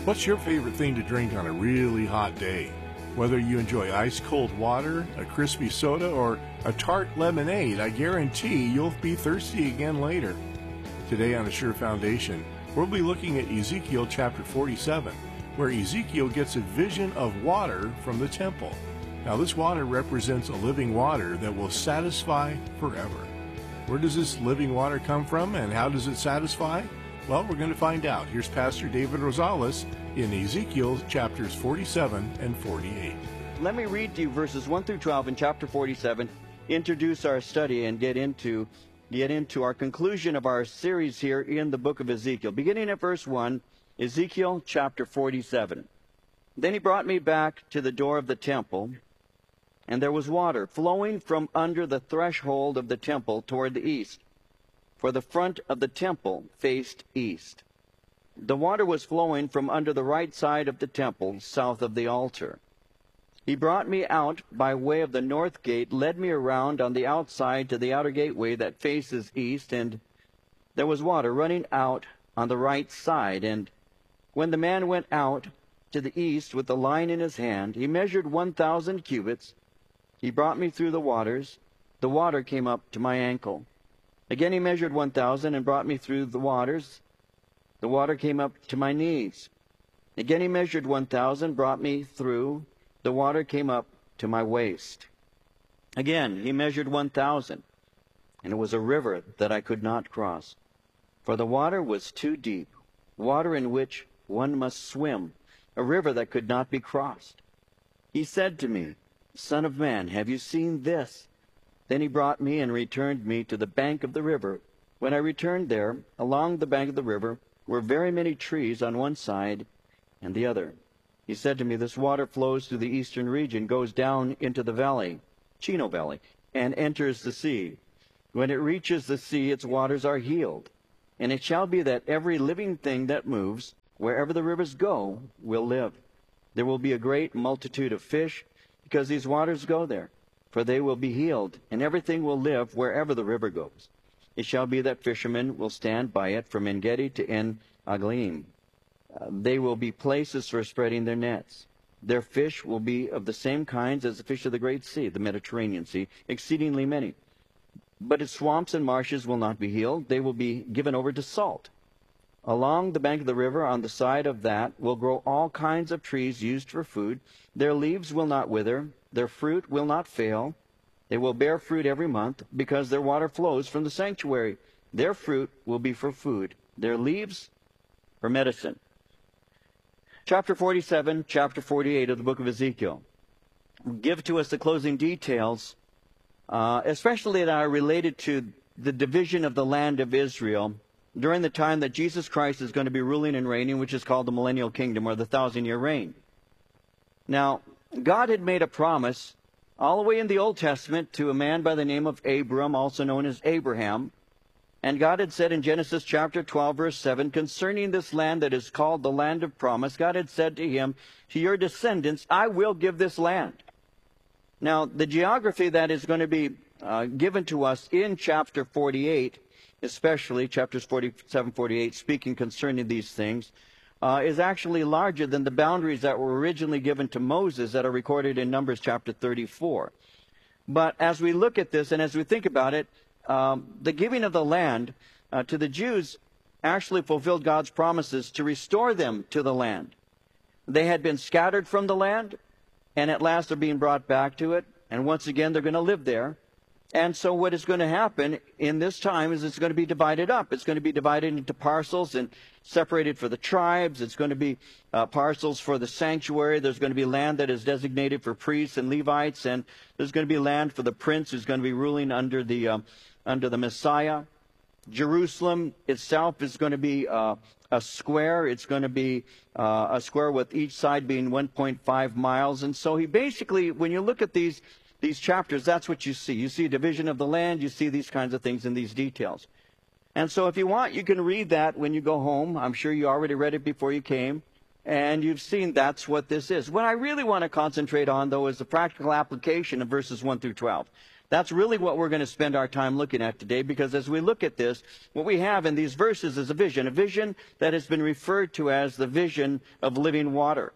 What's your favorite thing to drink on a really hot day? Whether you enjoy ice-cold water, a crispy soda, or a tart lemonade, I guarantee you'll be thirsty again later. Today on Assure Foundation, we'll be looking at Ezekiel chapter 47, where Ezekiel gets a vision of water from the temple. Now, this water represents a living water that will satisfy forever. Where does this living water come from, and how does it satisfy? Well, we're going to find out. Here's Pastor David Rosales in Ezekiel chapters 47 and 48. Let me read to you verses 1 through 12 in chapter 47, introduce our study, and get into our conclusion of our series here in the book of Ezekiel. Beginning at verse 1, Ezekiel chapter 47. Then he brought me back to the door of the temple, and there was water flowing from under the threshold of the temple toward the east. For the front of the temple faced east. The water was flowing from under the right side of the temple, south of the altar. He brought me out by way of the north gate, led me around on the outside to the outer gateway that faces east, and there was water running out on the right side. And when the man went out to the east with the line in his hand, he measured 1,000 cubits. He brought me through the waters. The water came up to my ankle. Again he measured 1,000 and brought me through the waters. The water came up to my knees. Again he measured 1,000, brought me through. The water came up to my waist. Again he measured 1,000, and it was a river that I could not cross, for the water was too deep, water in which one must swim, a river that could not be crossed. He said to me, Son of man, have you seen this? Then he brought me and returned me to the bank of the river. When I returned there, along the bank of the river were very many trees on one side and the other. He said to me, This water flows through the eastern region, goes down into the valley, Chino Valley, and enters the sea. When it reaches the sea, its waters are healed. And it shall be that every living thing that moves, wherever the rivers go, will live. There will be a great multitude of fish, because these waters go there. For they will be healed, and everything will live wherever the river goes. It shall be that fishermen will stand by it from En-Gedi to En-Aglaim. They will be places for spreading their nets. Their fish will be of the same kinds as the fish of the great sea, the Mediterranean Sea, exceedingly many. But its swamps and marshes will not be healed. They will be given over to salt. Along the bank of the river, on the side of that, will grow all kinds of trees used for food. Their leaves will not wither. Their fruit will not fail. They will bear fruit every month, because their water flows from the sanctuary. Their fruit will be for food, their leaves for medicine. Chapter 47, chapter 48 of the book of Ezekiel give to us the closing details, especially that are related to the division of the land of Israel during the time that Jesus Christ is going to be ruling and reigning, which is called the millennial kingdom, or the 1,000-year reign. Now, God had made a promise all the way in the Old Testament to a man by the name of Abram, also known as Abraham. And God had said in Genesis chapter 12, verse 7, concerning this land that is called the land of promise, God had said to him, to your descendants, I will give this land. Now, the geography that is going to be given to us in chapter 48, especially chapters 47, 48, speaking concerning these things, is actually larger than the boundaries that were originally given to Moses that are recorded in Numbers chapter 34. But as we look at this and as we think about it, the giving of the land to the Jews actually fulfilled God's promises to restore them to the land. They had been scattered from the land, and at last they're being brought back to it, and once again they're going to live there. And so what is going to happen in this time is it's going to be divided up. It's going to be divided into parcels and separated for the tribes. It's going to be parcels for the sanctuary. There's going to be land that is designated for priests and Levites, and there's going to be land for the prince who's going to be ruling under the Messiah. Jerusalem itself is going to be a square. It's going to be a square with each side being 1.5 miles. And so he basically, when you look at these chapters, that's what you see. You see a division of the land. You see these kinds of things in these details. And so if you want, you can read that when you go home. I'm sure you already read it before you came. And you've seen that's what this is. What I really want to concentrate on, though, is the practical application of verses 1 through 12. That's really what we're going to spend our time looking at today, because as we look at this, what we have in these verses is a vision that has been referred to as the vision of living water.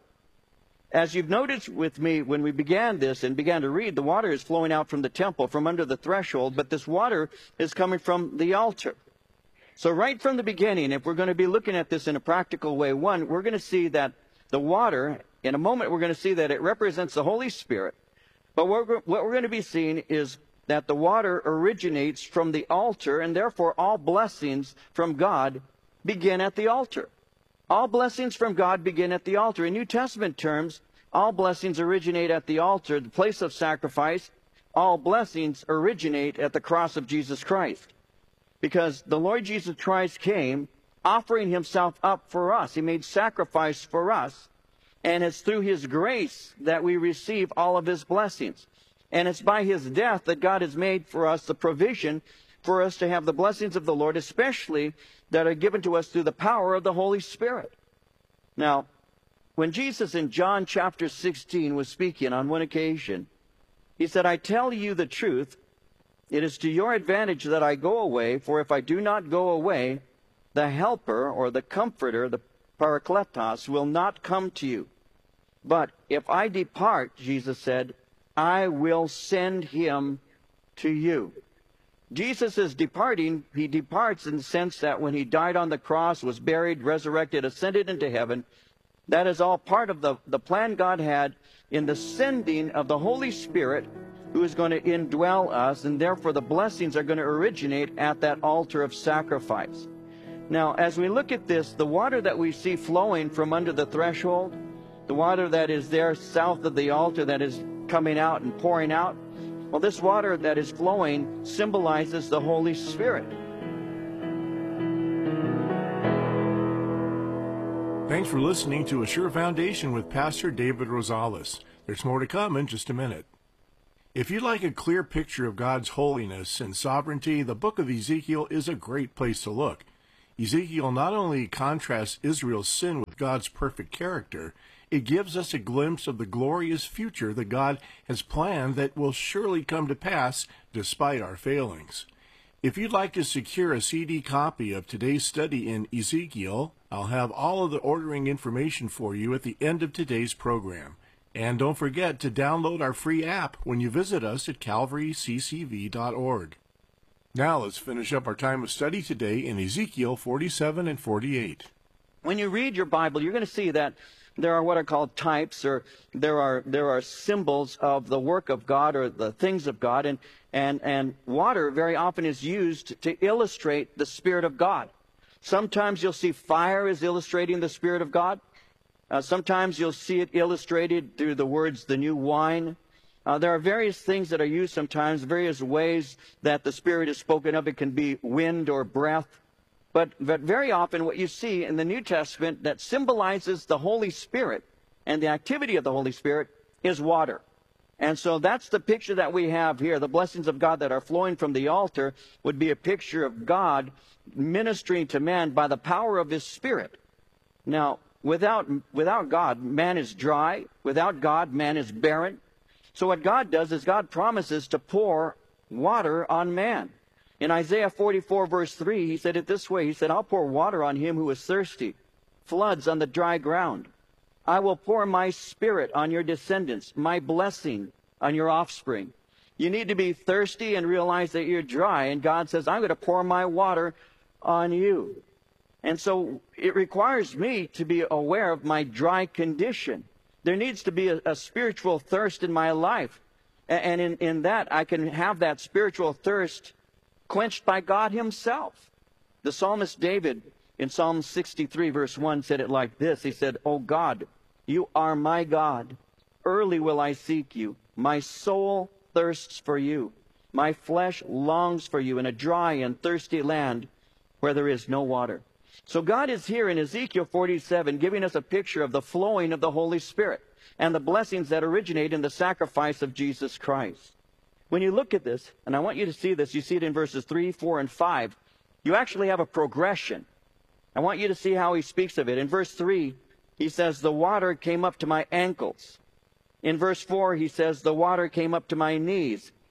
As you've noticed with me, when we began this and began to read, the water is flowing out from the temple, from under the threshold, but this water is coming from the altar. So right from the beginning, if we're going to be looking at this in a practical way, one, we're going to see that the water, in a moment we're going to see that it represents the Holy Spirit. But what we're going to be seeing is that the water originates from the altar, and therefore all blessings from God begin at the altar. All blessings from God begin at the altar. In New Testament terms, all blessings originate at the altar, the place of sacrifice. All blessings originate at the cross of Jesus Christ. Because the Lord Jesus Christ came offering himself up for us. He made sacrifice for us. And it's through his grace that we receive all of his blessings. And it's by his death that God has made for us the provision for us to have the blessings of the Lord, especially that are given to us through the power of the Holy Spirit. Now, when Jesus in John chapter 16 was speaking on one occasion, he said, "I tell you the truth, it is to your advantage that I go away, for if I do not go away, the Helper, or the Comforter, the Parakletos, will not come to you. But if I depart," Jesus said, "I will send him to you." Jesus is departing. He departs in the sense that when he died on the cross, was buried, resurrected, ascended into heaven, that is all part of the plan God had in the sending of the Holy Spirit, who is going to indwell us, and therefore the blessings are going to originate at that altar of sacrifice. Now, as we look at this, the water that we see flowing from under the threshold, the water that is there south of the altar that is coming out and pouring out, well, this water that is flowing symbolizes the Holy Spirit. Thanks for listening to A Sure Foundation with Pastor David Rosales. There's more to come in just a minute. If you'd like a clear picture of God's holiness and sovereignty, the book of Ezekiel is a great place to look. Ezekiel not only contrasts Israel's sin with God's perfect character, it gives us a glimpse of the glorious future that God has planned that will surely come to pass despite our failings. If you'd like to secure a CD copy of today's study in Ezekiel, I'll have all of the ordering information for you at the end of today's program. And don't forget to download our free app when you visit us at calvaryccv.org. Now let's finish up our time of study today in Ezekiel 47 and 48. When you read your Bible, you're going to see that there are what are called types, or there are symbols of the work of God or the things of God, and water very often is used to illustrate the Spirit of God. Sometimes you'll see fire as illustrating the Spirit of God. Sometimes you'll see it illustrated through the words, the new wine. There are various things that are used sometimes, various ways that the Spirit is spoken of. It can be wind or breath. But very often what you see in the New Testament that symbolizes the Holy Spirit and the activity of the Holy Spirit is water. And so that's the picture that we have here. The blessings of God that are flowing from the altar would be a picture of God ministering to man by the power of his Spirit. Now, without God, man is dry. Without God, man is barren. So what God does is God promises to pour water on man. In Isaiah 44, verse 3, he said it this way. He said, "I'll pour water on him who is thirsty, floods on the dry ground. I will pour my Spirit on your descendants, my blessing on your offspring." You need to be thirsty and realize that you're dry. And God says, "I'm going to pour my water on you." And so it requires me to be aware of my dry condition. There needs to be a spiritual thirst in my life. And in that, I can have that spiritual thirst quenched by God himself. The psalmist David in Psalm 63, verse 1, said it like this. He said, "O God, you are my God. Early will I seek you. My soul thirsts for you. My flesh longs for you in a dry and thirsty land where there is no water." So God is here in Ezekiel 47 giving us a picture of the flowing of the Holy Spirit and the blessings that originate in the sacrifice of Jesus Christ. When you look at this, and I want you to see this, you see it in verses 3, 4, and 5, you actually have a progression. I want you to see how he speaks of it. In verse 3, he says, "The water came up to my ankles." In verse 4, he says, "The water came up to my knees."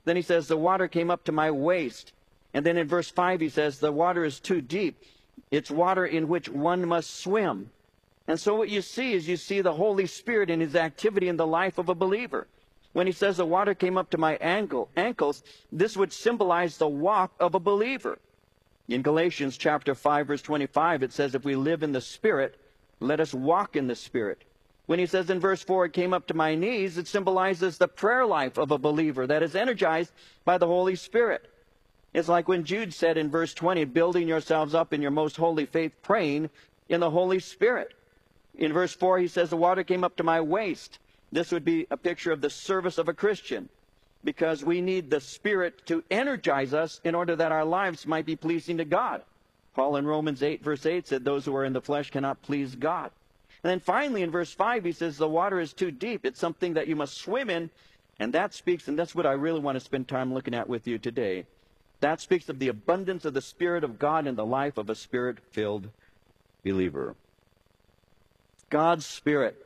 Then he says, the water came up to my waist. And then in verse 5 he says, the water is too deep. It's water in which one must swim. And so what you see is you see the Holy Spirit in his activity in the life of a believer. When he says the water came up to my ankles, this would symbolize the walk of a believer. In Galatians chapter 5, verse 25, it says, if we live in the Spirit, let us walk in the Spirit. When he says in verse 4, it came up to my knees, it symbolizes the prayer life of a believer that is energized by the Holy Spirit. It's like when Jude said in verse 20, building yourselves up in your most holy faith, praying in the Holy Spirit. In verse 4, he says, the water came up to my waist. This would be a picture of the service of a Christian, because we need the Spirit to energize us in order that our lives might be pleasing to God. Paul in Romans 8, verse 8 said, those who are in the flesh cannot please God. And then finally in verse 5, he says, the water is too deep. It's something that you must swim in. And that speaks, and that's what I really want to spend time looking at with you today. That speaks of the abundance of the Spirit of God in the life of a Spirit-filled believer. God's Spirit.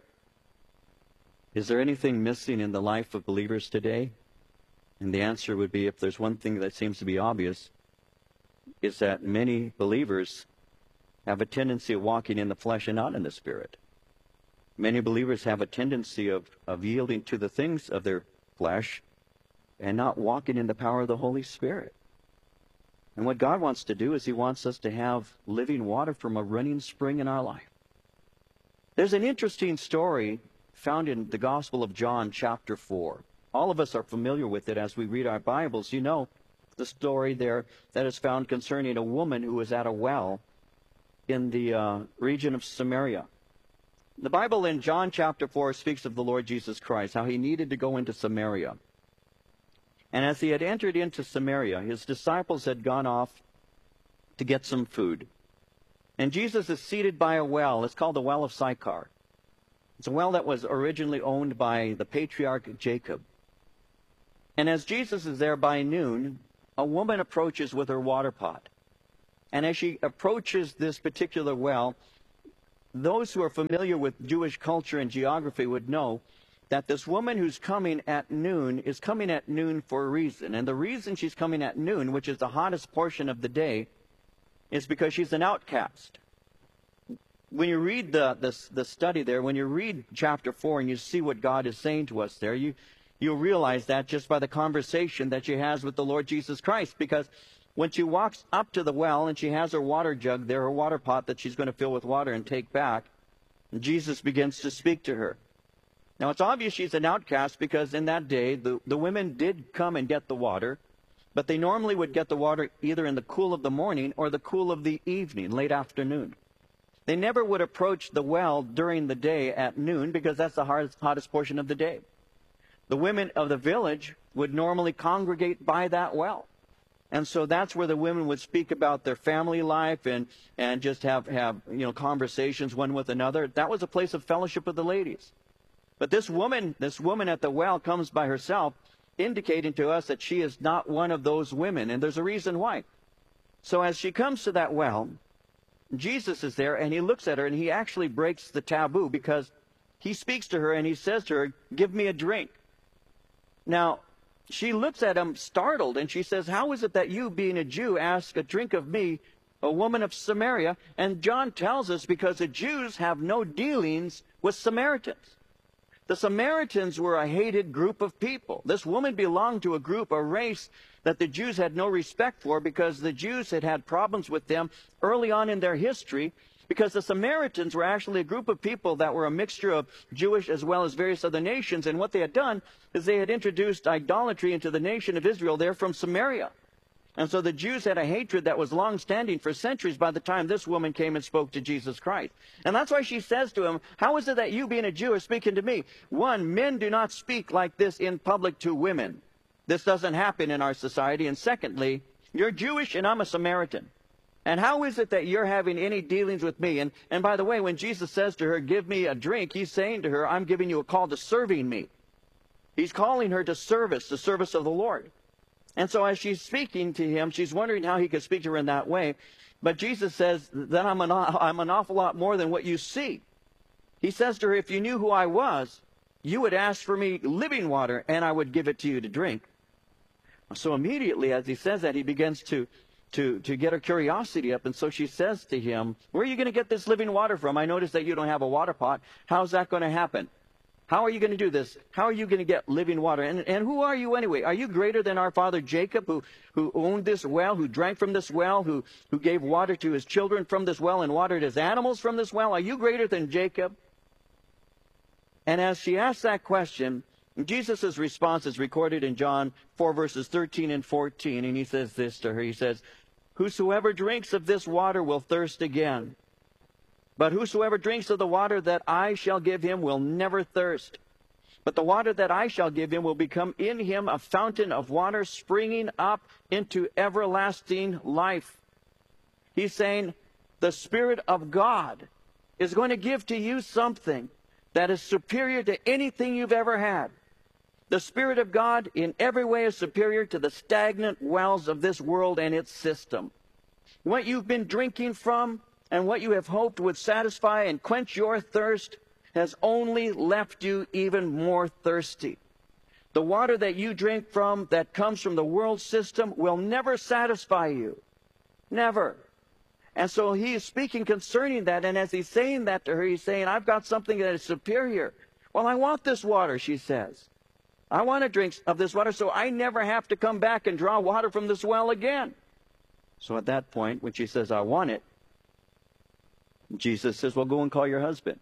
Is there anything missing in the life of believers today? And the answer would be, if there's one thing that seems to be obvious, is that many believers have a tendency of walking in the flesh and not in the Spirit. Many believers have a tendency of yielding to the things of their flesh and not walking in the power of the Holy Spirit. And what God wants to do is he wants us to have living water from a running spring in our life. There's an interesting story found in the Gospel of John, chapter 4. All of us are familiar with it as we read our Bibles. You know the story there that is found concerning a woman who was at a well in the region of Samaria. The Bible in John chapter 4 speaks of the Lord Jesus Christ, how he needed to go into Samaria. And as he had entered into Samaria, his disciples had gone off to get some food. And Jesus is seated by a well. It's called the Well of Sychar. It's a well that was originally owned by the patriarch Jacob. And as Jesus is there by noon, a woman approaches with her water pot. And as she approaches this particular well, those who are familiar with Jewish culture and geography would know that this woman who's coming at noon is coming at noon for a reason. And the reason she's coming at noon, which is the hottest portion of the day, is because she's an outcast. When you read the study there, when you read chapter 4 and you see what God is saying to us there, you'll realize that just by the conversation that she has with the Lord Jesus Christ. Because when she walks up to the well and she has her water jug there, her water pot that she's going to fill with water and take back, Jesus begins to speak to her. Now, it's obvious she's an outcast because in that day, the women did come and get the water, but they normally would get the water either in the cool of the morning or the cool of the evening, late afternoon. They never would approach the well during the day at noon because that's the hottest portion of the day. The women of the village would normally congregate by that well. And so that's where the women would speak about their family life and just have conversations one with another. That was a place of fellowship with the ladies. But this woman at the well comes by herself, indicating to us that she is not one of those women. And there's a reason why. So as she comes to that well, Jesus is there and he looks at her and he actually breaks the taboo because he speaks to her and he says to her, "Give me a drink." Now, she looks at him startled and she says, "How is it that you, being a Jew, ask a drink of me, a woman of Samaria?" And John tells us because the Jews have no dealings with Samaritans. The Samaritans were a hated group of people. This woman belonged to a race that the Jews had no respect for because the Jews had had problems with them early on in their history, because the Samaritans were actually a group of people that were a mixture of Jewish as well as various other nations. And what they had done is they had introduced idolatry into the nation of Israel there from Samaria. And so the Jews had a hatred that was long-standing for centuries by the time this woman came and spoke to Jesus Christ. And that's why she says to him, "How is it that you, being a Jew, are speaking to me?" One, men do not speak like this in public to women. This doesn't happen in our society. And secondly, you're Jewish and I'm a Samaritan. And how is it that you're having any dealings with me? And by the way, when Jesus says to her, "Give me a drink," he's saying to her, "I'm giving you a call to serving me." He's calling her to service, the service of the Lord. And so as she's speaking to him, she's wondering how he could speak to her in that way. But Jesus says that I'm an awful lot more than what you see. He says to her, "If you knew who I was, you would ask for me living water, and I would give it to you to drink." So immediately as he says that, he begins to get her curiosity up. And so she says to him, where are you going to get this living water from? I notice that you don't have a water pot. How's that going to happen? How are you going to do this? How are you going to get living water? And who are you anyway? Are you greater than our father Jacob, who owned this well, who drank from this well, who gave water to his children from this well and watered his animals from this well? Are you greater than Jacob? And as she asks that question, Jesus' response is recorded in John 4, verses 13 and 14. And he says this to her. He says, whosoever drinks of this water will thirst again. But whosoever drinks of the water that I shall give him will never thirst. But the water that I shall give him will become in him a fountain of water springing up into everlasting life. He's saying the Spirit of God is going to give to you something that is superior to anything you've ever had. The Spirit of God in every way is superior to the stagnant wells of this world and its system. What you've been drinking from and what you have hoped would satisfy and quench your thirst has only left you even more thirsty. The water that you drink from that comes from the world system will never satisfy you. Never. And so he is speaking concerning that, and as he's saying that to her, he's saying, I've got something that is superior. Well, I want this water, she says. I want to drink of this water so I never have to come back and draw water from this well again. So at that point, when she says, I want it, Jesus says, well, go and call your husband.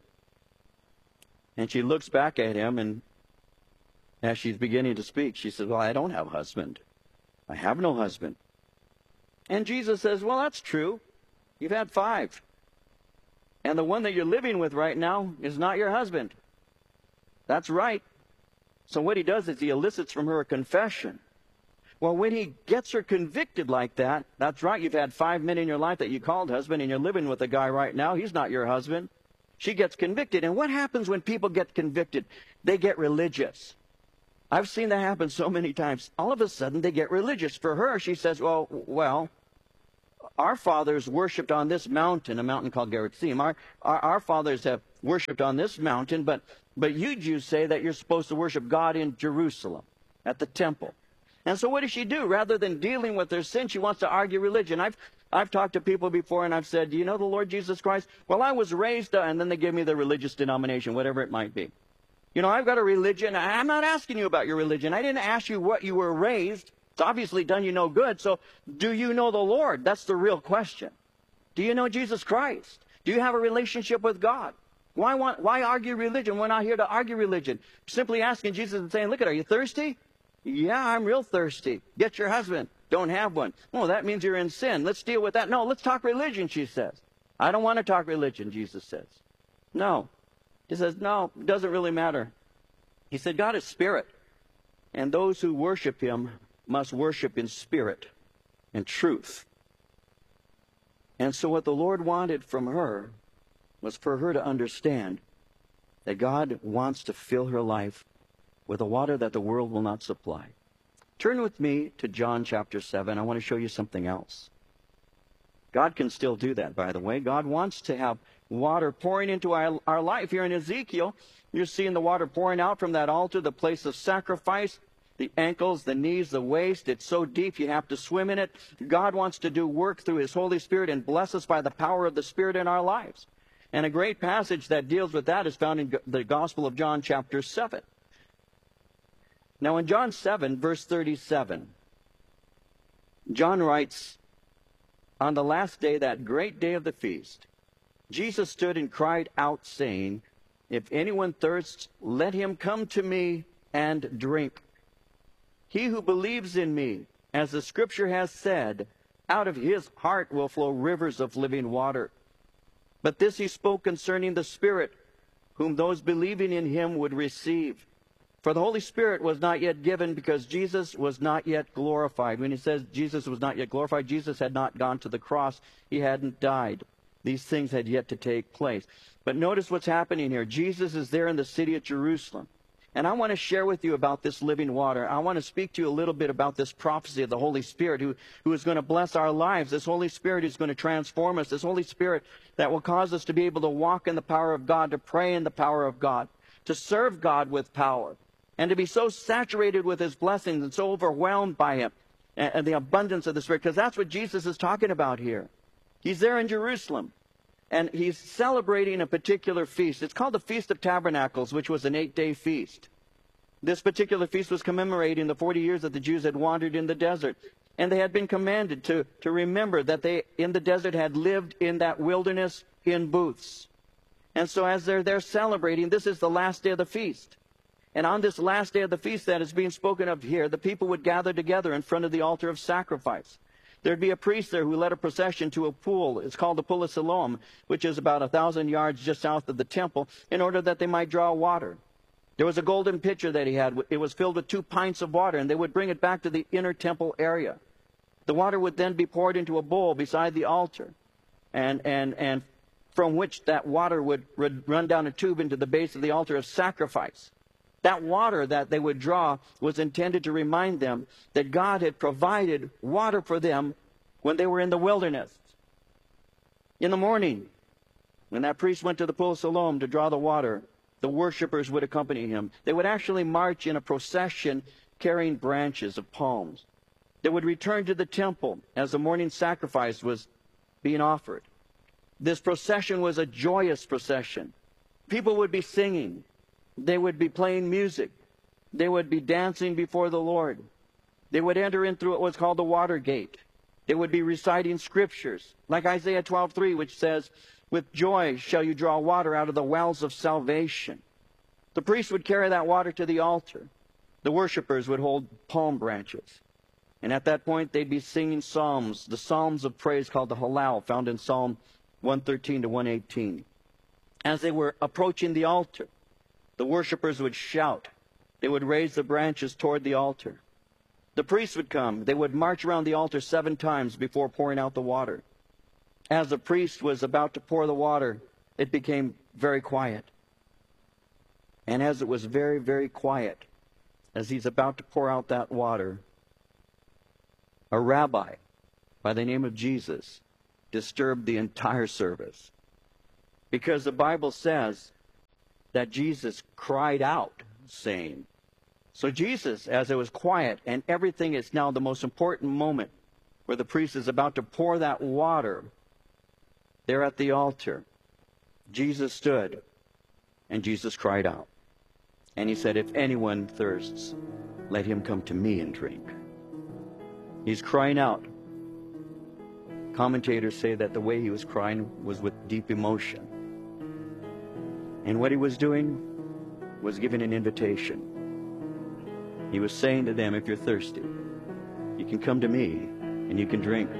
And she looks back at him, and as she's beginning to speak, she says, well, I don't have a husband. I have no husband. And Jesus says, well, that's true. You've had 5. And the one that you're living with right now is not your husband. That's right. So what he does is he elicits from her a confession. Well, when he gets her convicted like that, that's right, you've had 5 men in your life that you called husband, and you're living with a guy right now. He's not your husband. She gets convicted. And what happens when people get convicted? They get religious. I've seen that happen so many times. All of a sudden, they get religious. For her, she says, well, our fathers worshipped on this mountain, a mountain called Gerizim. Our fathers have worshipped on this mountain, but you Jews say that you're supposed to worship God in Jerusalem, at the temple. And so what does she do? Rather than dealing with their sin, she wants to argue religion. I've talked to people before, and I've said, do you know the Lord Jesus Christ? Well, I was raised, and then they give me the religious denomination, whatever it might be. You know, I've got a religion. I'm not asking you about your religion. I didn't ask you what you were raised. It's obviously done you no good. So do you know the Lord? That's the real question. Do you know Jesus Christ? Do you have a relationship with God? Why argue religion? We're not here to argue religion. Simply asking Jesus and saying, look, are you thirsty? Yeah, I'm real thirsty. Get your husband. Don't have one. Oh, that means you're in sin. Let's deal with that. No, let's talk religion, she says. I don't want to talk religion, Jesus says. No. He says, no, it doesn't really matter. He said, God is spirit, and those who worship him must worship in spirit and truth. And so what the Lord wanted from her was for her to understand that God wants to fill her life with a water that the world will not supply. Turn with me to John chapter 7. I want to show you something else. God can still do that, by the way. God wants to have water pouring into our life. Here in Ezekiel, you're seeing the water pouring out from that altar, the place of sacrifice, the ankles, the knees, the waist. It's so deep you have to swim in it. God wants to do work through his Holy Spirit and bless us by the power of the Spirit in our lives. And a great passage that deals with that is found in the Gospel of John chapter 7. Now in John 7, verse 37, John writes, on the last day, that great day of the feast, Jesus stood and cried out, saying, if anyone thirsts, let him come to me and drink. He who believes in me, as the Scripture has said, out of his heart will flow rivers of living water. But this he spoke concerning the Spirit, whom those believing in him would receive. For the Holy Spirit was not yet given, because Jesus was not yet glorified. When he says Jesus was not yet glorified, Jesus had not gone to the cross. He hadn't died. These things had yet to take place. But notice what's happening here. Jesus is there in the city of Jerusalem. And I want to share with you about this living water. I want to speak to you a little bit about this prophecy of the Holy Spirit who is going to bless our lives. This Holy Spirit is going to transform us. This Holy Spirit that will cause us to be able to walk in the power of God, to pray in the power of God, to serve God with power, and to be so saturated with his blessings and so overwhelmed by him and the abundance of the Spirit, because that's what Jesus is talking about here. He's there in Jerusalem, and he's celebrating a particular feast. It's called the Feast of Tabernacles, which was an 8-day feast. This particular feast was commemorating the 40 years that the Jews had wandered in the desert. And they had been commanded to remember that they, in the desert, had lived in that wilderness in booths. And so as they're there celebrating, this is the last day of the feast. And on this last day of the feast that is being spoken of here, the people would gather together in front of the altar of sacrifice. There'd be a priest there who led a procession to a pool. It's called the Pool of Siloam, which is about 1,000 yards just south of the temple, in order that they might draw water. There was a golden pitcher that he had. It was filled with 2 pints of water, and they would bring it back to the inner temple area. The water would then be poured into a bowl beside the altar, and from which that water would run down a tube into the base of the altar of sacrifice. That water that they would draw was intended to remind them that God had provided water for them when they were in the wilderness. In the morning, when that priest went to the Pool of Siloam to draw the water, the worshipers would accompany him. They would actually march in a procession carrying branches of palms. They would return to the temple as the morning sacrifice was being offered. This procession was a joyous procession. People would be singing. They would be playing music. They would be dancing before the Lord. They would enter in through what was called the water gate. They would be reciting scriptures, like Isaiah 12:3, which says, "With joy shall you draw water out of the wells of salvation." The priest would carry that water to the altar. The worshipers would hold palm branches. And at that point, they'd be singing psalms, the psalms of praise called the Hallel, found in Psalm 113 to 118. As they were approaching the altar, the worshipers would shout. They would raise the branches toward the altar. The priests would come. They would march around the altar 7 times before pouring out the water. As the priest was about to pour the water, it became very quiet. And as it was very, very quiet, as he's about to pour out that water, a rabbi by the name of Jesus disturbed the entire service. Because the Bible says that Jesus cried out, saying. So Jesus, as it was quiet, and everything is now the most important moment where the priest is about to pour that water, there at the altar, Jesus stood, and Jesus cried out. And he said, "If anyone thirsts, let him come to me and drink." He's crying out. Commentators say that the way he was crying was with deep emotion. And what he was doing was giving an invitation. He was saying to them, if you're thirsty, you can come to me and you can drink.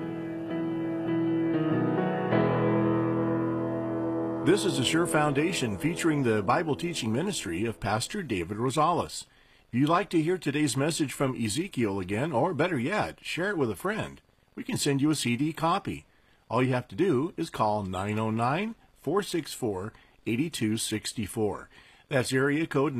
This is the Sure Foundation, featuring the Bible teaching ministry of Pastor David Rosales. If you'd like to hear today's message from Ezekiel again, or better yet, share it with a friend, we can send you a CD copy. All you have to do is call 909-464-8264. That's area code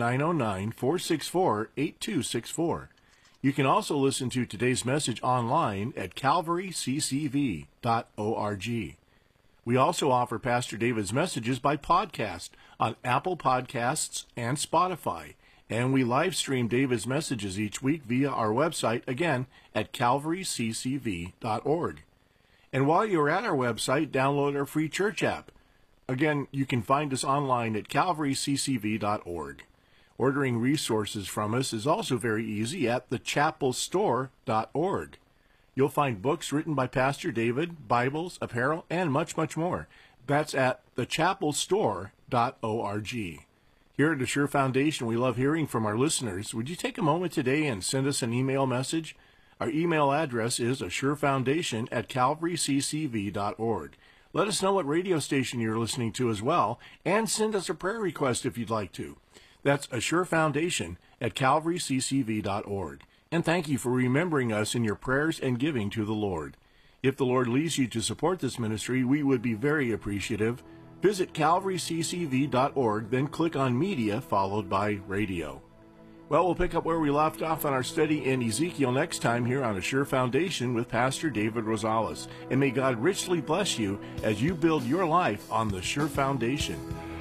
909-464-8264. You can also listen to today's message online at calvaryccv.org. We also offer Pastor David's messages by podcast on Apple Podcasts and Spotify. And we live stream David's messages each week via our website, again, at calvaryccv.org. And while you're at our website, download our free church app. Again, you can find us online at calvaryccv.org. Ordering resources from us is also very easy at thechapelstore.org. You'll find books written by Pastor David, Bibles, apparel, and much, much more. That's at thechapelstore.org. Here at the Sure Foundation, we love hearing from our listeners. Would you take a moment today and send us an email message? Our email address is assurefoundation@calvaryccv.org. Let us know what radio station you're listening to as well, and send us a prayer request if you'd like to. That's assurefoundation@calvaryccv.org. And thank you for remembering us in your prayers and giving to the Lord. If the Lord leads you to support this ministry, we would be very appreciative. Visit calvaryccv.org, then click on Media, followed by Radio. Well, we'll pick up where we left off on our study in Ezekiel next time here on A Sure Foundation with Pastor David Rosales. And may God richly bless you as you build your life on the Sure Foundation.